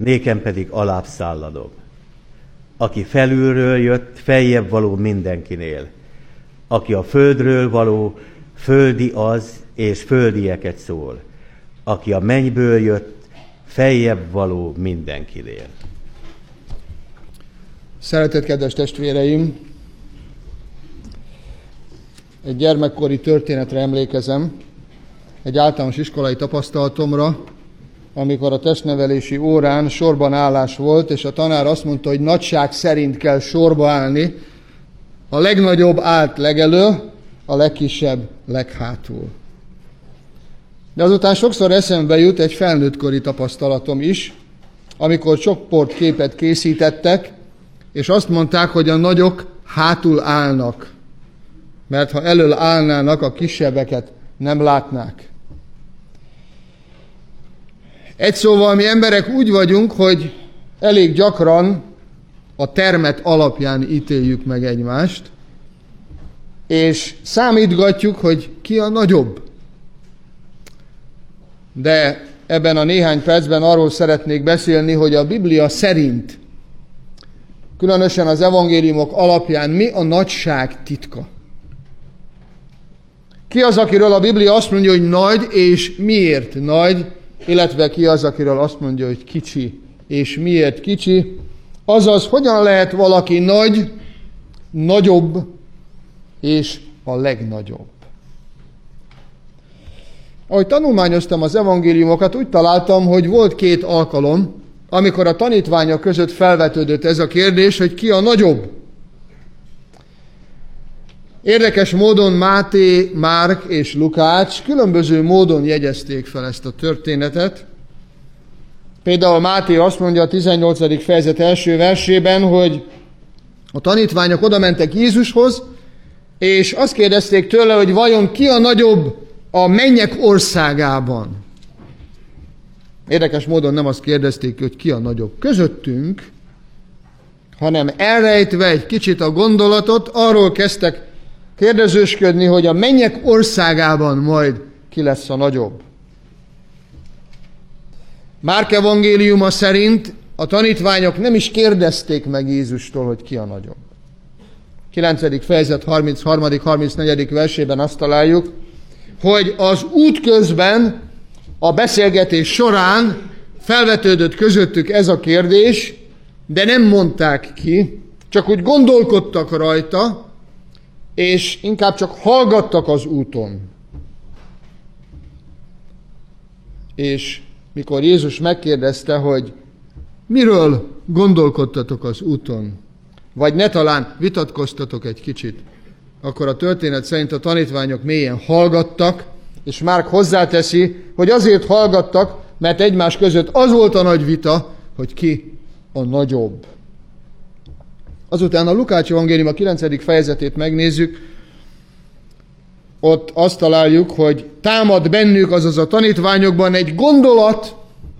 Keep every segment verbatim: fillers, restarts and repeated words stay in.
nékem pedig alább szálladom. Aki felülről jött, feljebb való mindenkinél. Aki a földről való, földi az, és földieket szól. Aki a mennyből jött, feljebb való mindenkinél. Szeretett kedves testvéreim! Egy gyermekkori történetre emlékezem, egy általános iskolai tapasztalatomra, amikor a testnevelési órán sorban állás volt, és a tanár azt mondta, hogy nagyság szerint kell sorba állni, a legnagyobb állt legelő, a legkisebb leghátul. De azután sokszor eszembe jut egy felnőttkori tapasztalatom is, amikor csoportképet készítettek, és azt mondták, hogy a nagyok hátul állnak, mert ha elől állnának, a kisebbeket nem látnák. Egy szóval mi emberek úgy vagyunk, hogy elég gyakran a termet alapján ítéljük meg egymást, és számítgatjuk, hogy ki a nagyobb. De ebben a néhány percben arról szeretnék beszélni, hogy a Biblia szerint, különösen az evangéliumok alapján mi a nagyság titka. Ki az, akiről a Biblia azt mondja, hogy nagy, és miért nagy, illetve ki az, akiről azt mondja, hogy kicsi, és miért kicsi. Azaz, hogyan lehet valaki nagy, nagyobb, és a legnagyobb. Ahogy tanulmányoztam az evangéliumokat, úgy találtam, hogy volt két alkalom, amikor a tanítványok között felvetődött ez a kérdés, hogy ki a nagyobb. Érdekes módon Máté, Márk és Lukács különböző módon jegyezték fel ezt a történetet. Például Máté azt mondja a tizennyolcadik fejezet első versében, hogy a tanítványok oda mentek Jézushoz, és azt kérdezték tőle, hogy vajon ki a nagyobb a mennyek országában. Érdekes módon nem azt kérdezték, hogy ki a nagyobb közöttünk, hanem elrejtve egy kicsit a gondolatot, arról kezdtek kérdezősködni, hogy a mennyek országában majd ki lesz a nagyobb. Márk evangéliuma szerint a tanítványok nem is kérdezték meg Jézustól, hogy ki a nagyobb. kilencedik fejezet harmincharmadik harmincnegyedik versében azt találjuk, hogy az út közben, a beszélgetés során felvetődött közöttük ez a kérdés, de nem mondták ki, csak úgy gondolkodtak rajta, és inkább csak hallgattak az úton. És mikor Jézus megkérdezte, hogy miről gondolkodtatok az úton, vagy ne talán vitatkoztatok egy kicsit, akkor a történet szerint a tanítványok mélyen hallgattak, és Márk hozzáteszi, hogy azért hallgattak, mert egymás között az volt a nagy vita, hogy ki a nagyobb. Azután a Lukács evangélium a kilencedik fejezetét megnézzük, ott azt találjuk, hogy támad bennük, azaz a tanítványokban egy gondolat,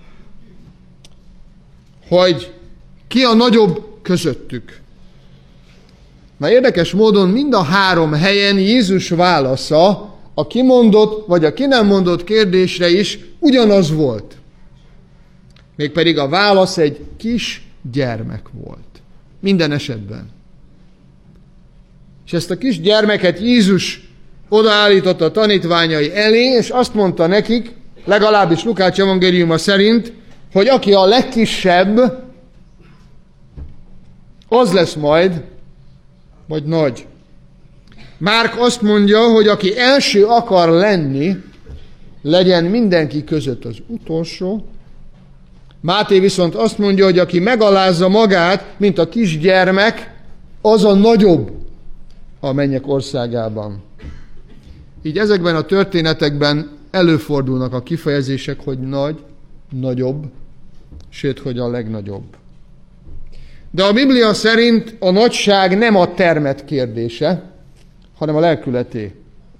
hogy ki a nagyobb közöttük. Na érdekes módon mind a három helyen Jézus válasza a kimondott vagy a ki nem mondott kérdésre is ugyanaz volt. Mégpedig a válasz egy kis gyermek volt. Minden esetben. És ezt a kis gyermeket Jézus odaállította a tanítványai elé, és azt mondta nekik, legalábbis Lukács evangéliuma szerint, hogy aki a legkisebb, az lesz majd, vagy nagy. Márk azt mondja, hogy aki első akar lenni, legyen mindenki között az utolsó. Máté viszont azt mondja, hogy aki megalázza magát, mint a kisgyermek, az a nagyobb a mennyek országában. Így ezekben a történetekben előfordulnak a kifejezések, hogy nagy, nagyobb, sőt, hogy a legnagyobb. De a Biblia szerint a nagyság nem a termet kérdése, hanem a lelkületé.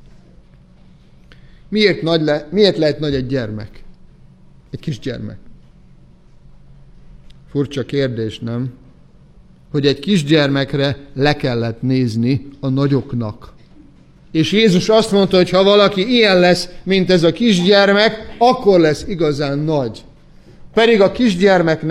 Miért, nagy le, miért lehet nagy egy gyermek? Egy kisgyermek. Furcsa kérdés, nem? Hogy egy kisgyermekre le kellett nézni a nagyoknak. És Jézus azt mondta, hogy ha valaki ilyen lesz, mint ez a kisgyermek, akkor lesz igazán nagy. Pedig a kisgyermek